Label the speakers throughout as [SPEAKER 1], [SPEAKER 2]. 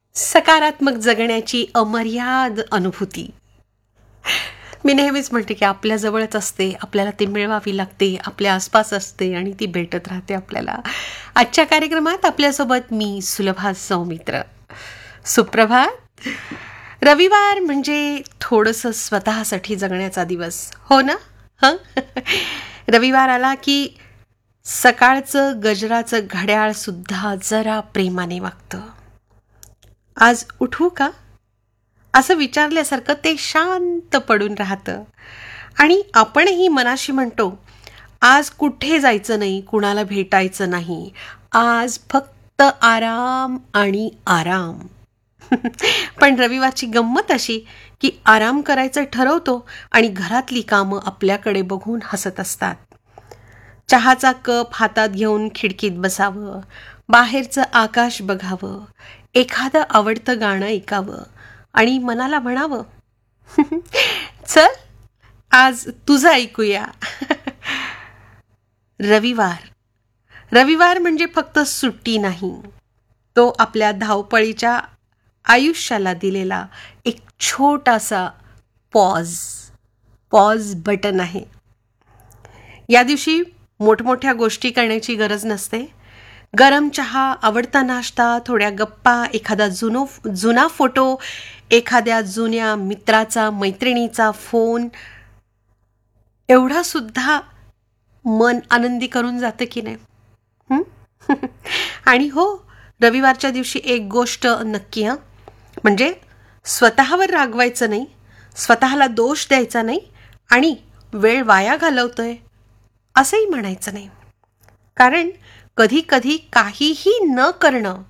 [SPEAKER 1] सकारात्मक जगण्याची अमर्याद अनुभूती. मी नेहमीच म्हणते की आपल्या जवळच असते, आपल्याला ती मिळवावी लागते, आपल्या आसपास असते आणि ती भेटत राहते आपल्याला. आजच्या कार्यक्रमात आपल्यासोबत मी सुलभा सौमित्र. सुप्रभात. रविवार म्हणजे थोडंसं स्वतःसाठी जगण्याचा दिवस, हो ना? हं. रविवार आला की सकाळचं गजराचं घड्याळ सुद्धा जरा प्रेमाने वागतं. आज उठवू का, असं विचारल्यासारखं ते शांत पडून राहतं. आणि आपणही मनाशी म्हणतो, आज कुठे जायचं नाही, कुणाला भेटायचं नाही, आज फक्त आराम आणि आराम. पण रविवारची गंमत अशी की आराम करायचं ठरवतो आणि घरातली कामं आपल्याकडे बघून हसत असतात. चहाचा कप हातात घेऊन खिडकीत बसावं, बाहेरचं आकाश बघावं, एखादं आवडतं गाणं ऐकावं आणि मनाला म्हणावं, चल आज तुझं ऐकूया. रविवार. रविवार म्हणजे फक्त सुट्टी नाही, तो आपल्या धावपळीच्या आयुष्याला दिलेला एक छोटासा पॉज बटन आहे. या दिवशी मोठमोठ्या गोष्टी करण्याची गरज नसते. गरम चहा, आवडता नाश्ता, थोड्या गप्पा, एखादा जुना फोटो, एखाद्या जुन्या मित्राचा, मैत्रिणीचा फोन, एवढा सुद्धा मन आनंदी करून जातं की नाही? आणि हो, रविवारच्या दिवशी एक गोष्ट नक्की, म्हणजे स्वतःवर रागवायचं नाही, स्वतःला दोष द्यायचा नाही आणि वेळ वाया घालवतोय असंही म्हणायचं नाही. कारण कधी कधी काहीही न करणं,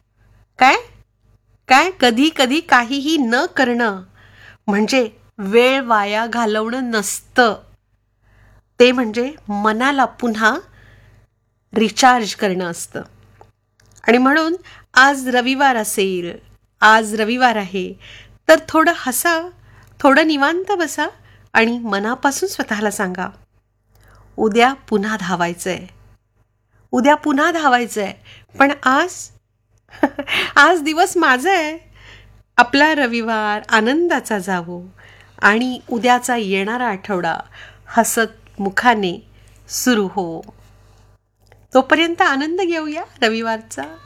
[SPEAKER 1] काय कधी कधी काहीही न करणं म्हणजे वेळ वाया घालवणं नसतं. ते म्हणजे मनाला पुन्हा रिचार्ज करणं असतं. आणि म्हणून आज रविवार असेल, आज रविवार आहे, तर थोडं हसा, थोडं निवांत बसा आणि मनापासून स्वतःला सांगा, उद्या पुन्हा धावायचंय, उद्या पुन्हा धावायचंय, पण आज दिवस माझा आहे. आपला रविवार आनंदाचा जावो आणि उद्याचा येणारा आठवडा हसत मुखाने सुरू हो. तोपर्यंत आनंद घेऊया रविवारचा.